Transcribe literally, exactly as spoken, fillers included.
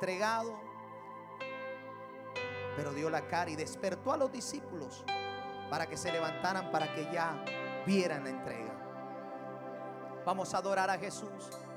entregado, pero dio la cara y despertó a los discípulos para que se levantaran, para que ya vieran la entrega. Vamos a adorar a Jesús.